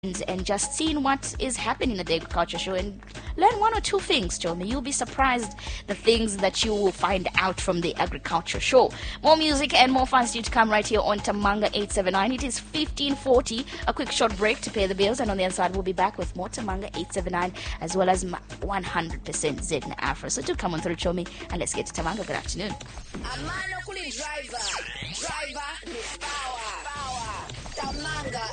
and just seeing what is happening at the agriculture show and learn one or two things, Chomi. You'll be surprised the things that you will find out from the agriculture show. More music and more fun still to come right here on Tamanga 879. It is 15:40. A quick short break to pay the bills, and on the other side we'll be back with more Tamanga 879 as well as 100% Zedna Afro. So do come on through, Chomi, and let's get to Tamanga. Good afternoon. Amano kuli driver ni power. Tamanga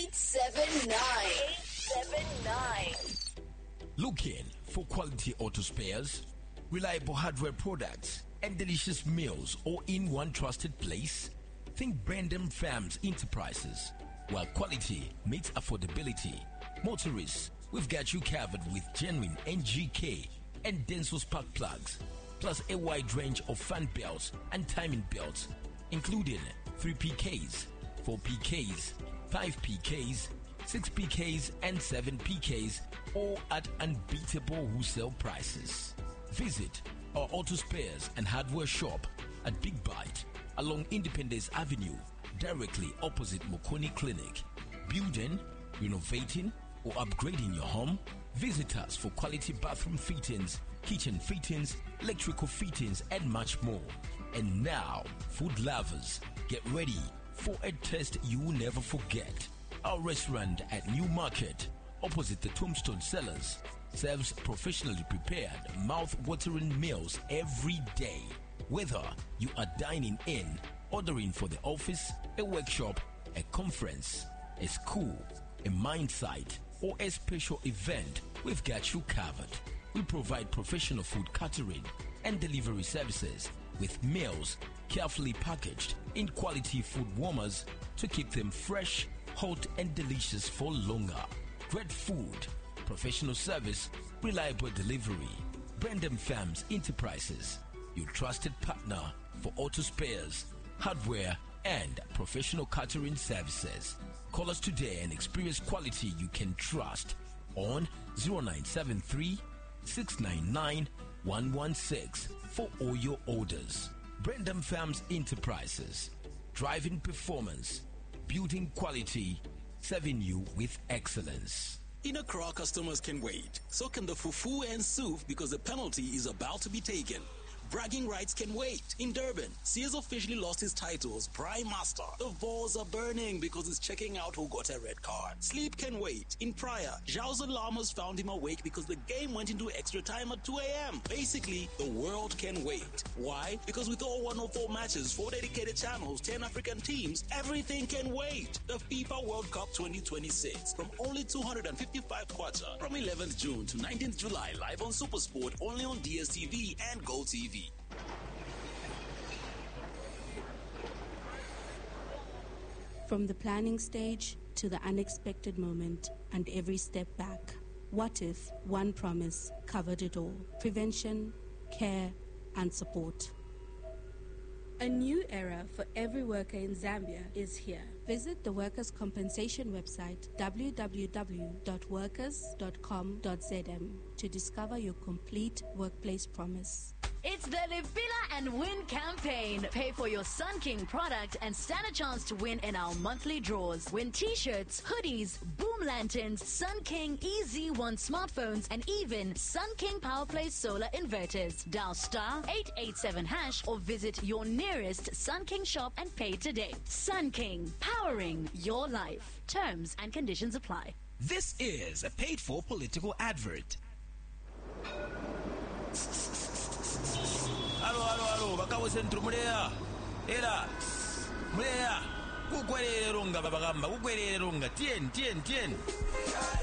879. Looking for quality auto spares, reliable hardware products, and delicious meals all in one trusted place? Think Brandon Farms Enterprises. While quality meets affordability, motorists, we've got you covered with genuine NGK and Denso spark plugs, plus a wide range of fan belts and timing belts, including 3 PKs, 4 PKs, 5 PKs, 6 PKs, and 7 PKs, all at unbeatable wholesale prices. Visit our auto spares and hardware shop at Big Bite along Independence Avenue, directly opposite Mokoni Clinic. Building, renovating, or upgrading your home? Visit us for quality bathroom fittings, kitchen fittings, electrical fittings, and much more. And now, food lovers, get ready for a taste you will never forget. Our restaurant at New Market, opposite the Tombstone Cellars, serves professionally prepared, mouth-watering meals every day. Whether you are dining in, ordering for the office, a workshop, a conference, a school, a mine site, or a special event, we've got you covered. We provide professional food catering and delivery services with meals carefully packaged in quality food warmers to keep them fresh, hot, and delicious for longer. Great food, professional service, reliable delivery. Brandon Farms Enterprises, your trusted partner for auto spares, hardware, and professional catering services. Call us today and experience quality you can trust on 0973 699 116 for all your orders. Brandon Farms Enterprises, driving performance, building quality, serving you with excellence. In Accra, customers can wait. So can the fufu and soup because the penalty is about to be taken. Bragging rights can wait. In Durban, Sears officially lost his title as Prime Master. The balls are burning because he's checking out who got a red card. Sleep can wait. In Praia, Zhao's alarmers found him awake because the game went into extra time at 2 a.m. Basically, the world can wait. Why? Because with all 104 matches, 4 dedicated channels, 10 African teams, everything can wait. The FIFA World Cup 2026 from only 255 kwacha from 11th June to 19th July live on SuperSport only on DSTV and GoTV. From the planning stage to the unexpected moment and every step back, what if one promise covered it all? Prevention, care, and support. A new era for every worker in Zambia is here. Visit the Workers' Compensation website www.workers.com.zm to discover your complete workplace promise. It's the Lipila and Win campaign. Pay for your Sun King product and stand a chance to win in our monthly draws. Win t-shirts, hoodies, boom lanterns, Sun King EZ1 smartphones, and even Sun King PowerPlay solar inverters. Dial *887# or visit your nearest Sun King shop and pay today. Sun King, powering your life. Terms and conditions apply. This is a paid-for political advert. Alo, bakawo sentro mulea. Era. Mulea. Kugwerere runga babagamba, kugwerere runga. Tien.